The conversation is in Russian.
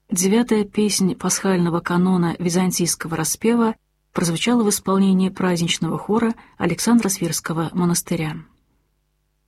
9-я песнь пасхального канона византийского распева прозвучала в исполнении праздничного хора Александро-Свирского монастыря.